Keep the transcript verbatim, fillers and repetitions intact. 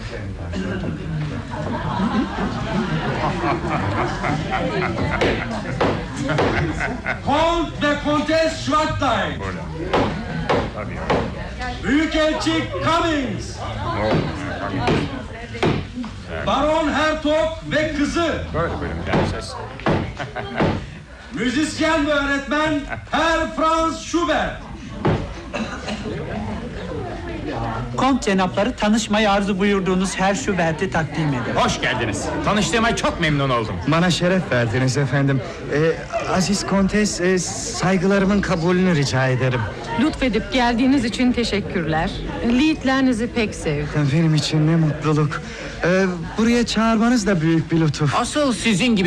Kont ve Kontes Schwartlein. Büyükelçi Cummings. Baron Hertog ve kızı. Böyle bölüm prenses. Müzisyen ve öğretmen Herr Franz Schubert. Kont cenapları tanışmayı arzu buyurduğunuz Herr Schubert'i takdim ederim. Hoş geldiniz. Tanıştığıma çok memnun oldum. Bana şeref verdiniz efendim. Ee, Aziz Kontes, e, saygılarımın kabulünü rica ederim. Lütfedip geldiğiniz için teşekkürler. Liedlerinizi pek sevdim. Benim için ne mutluluk. Ee, buraya çağırmanız da büyük bir lütuf. Asıl sizin gibi